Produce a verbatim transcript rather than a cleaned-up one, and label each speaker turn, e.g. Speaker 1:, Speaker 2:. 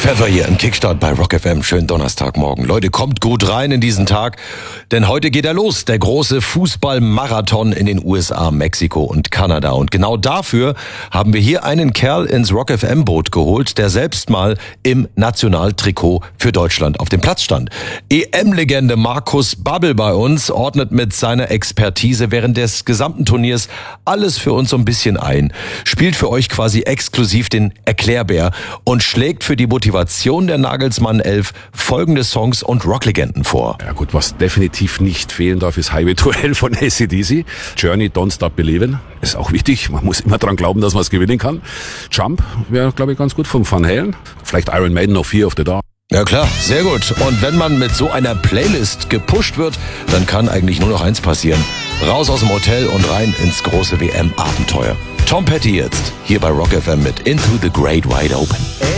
Speaker 1: Pfeffer hier im Kickstart bei Rock F M. Schönen Donnerstagmorgen. Leute, kommt gut rein in diesen Tag, denn heute geht er los. Der große Fußballmarathon in den U S A, Mexiko und Kanada. Und genau dafür haben wir hier einen Kerl ins Rock F M-Boot geholt, der selbst mal im Nationaltrikot für Deutschland auf dem Platz stand. E M-Legende Markus Babbel bei uns ordnet mit seiner Expertise während des gesamten Turniers alles für uns so ein bisschen ein, spielt für euch quasi exklusiv den Erklärbär und schlägt für die Motivation der Nagelsmann elf folgende Songs und Rocklegenden vor.
Speaker 2: Ja gut, was definitiv nicht fehlen darf, ist Highway to Hell von A C D C. Journey, Don't Stop Believin', ist auch wichtig. Man muss immer dran glauben, dass man es gewinnen kann. Jump wäre, glaube ich, ganz gut von Van Halen. Vielleicht Iron Maiden, No Fear of the Dark.
Speaker 1: Ja klar, sehr gut. Und wenn man mit so einer Playlist gepusht wird, dann kann eigentlich nur noch eins passieren. Raus aus dem Hotel und rein ins große W M-Abenteuer. Tom Petty jetzt, hier bei Rock F M mit Into the Great Wide Open.